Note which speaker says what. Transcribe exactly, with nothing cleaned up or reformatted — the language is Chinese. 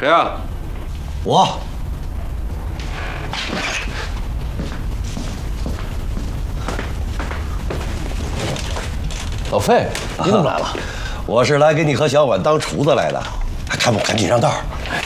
Speaker 1: 谁啊？
Speaker 2: 我。
Speaker 3: 老费，你怎么来了？
Speaker 2: 我是来给你和小婉当厨子来的，还看不赶紧上道。
Speaker 3: 哎，